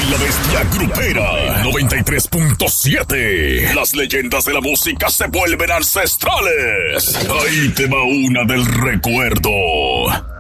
en La Bestia Grupera 93.7. Las leyendas de la música se vuelven ancestrales. Ahí te va una del recuerdo.